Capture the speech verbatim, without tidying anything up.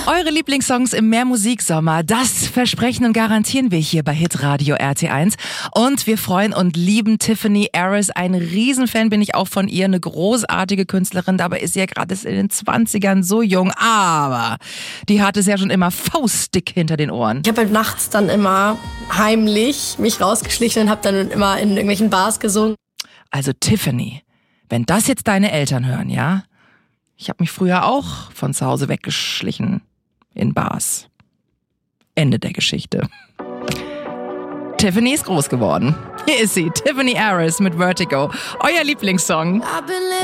Eure Lieblingssongs im Mehrmusiksommer, das versprechen und garantieren wir hier bei Hitradio R T eins. Und wir freuen und lieben Tiffany Harris. Ein Riesenfan bin ich auch von ihr, eine großartige Künstlerin. Dabei ist sie ja gerade in den zwanzigern so jung, aber die hat es ja schon immer faustdick hinter den Ohren. Ich habe halt nachts dann immer heimlich mich rausgeschlichen und habe dann immer in irgendwelchen Bars gesungen. Also Tiffany, wenn das jetzt deine Eltern hören, ja? Ich habe mich früher auch von zu Hause weggeschlichen in Bars. Ende der Geschichte. Tiffany ist groß geworden. Hier ist sie, Tiffany Harris mit Vertigo. Euer Lieblingssong.